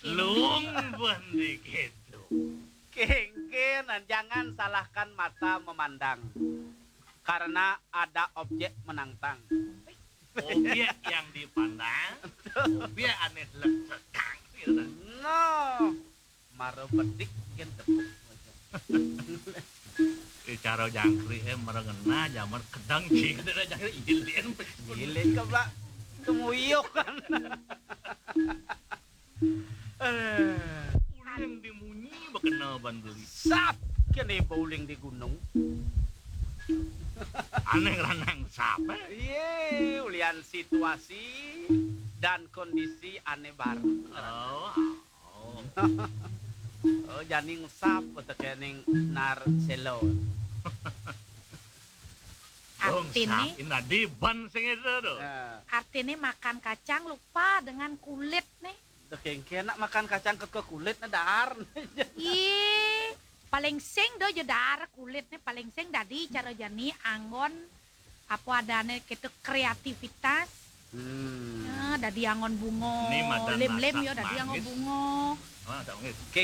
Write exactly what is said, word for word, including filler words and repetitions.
Lung dikit. Kengkenan, jangan salahkan mata memandang. Karena ada objek menantang. Objek yang dipandang, objek aneh lekang. No, maro bedik gen tepuk. Cara jangkrik eh merengena zaman kedang jing ada jangkrik ilin Ilin ka ba? Tumuyok kan. uling dimunyi bakena bandeli Sap kene bowling di gunung. aneh ranang sapa Ye, ulian situasi dan kondisi aneh bareng. oh oh Oh, janing sap atau kening nar selo. Artinya, ina di ban sing itu tuh Nah, artinya makan kacang lupa dengan kulit nih. dekengke nak makan kacang ke kulit na dar. Ih, paling sing do jo dar kulit nih paling sing dadi cara jani anggon apa adane gitu kreativitas. Hmm. Ya, dadi angon bungo. Ini madan Lem-lem masak yo dadi angon manggis. bungo. ah tak ngis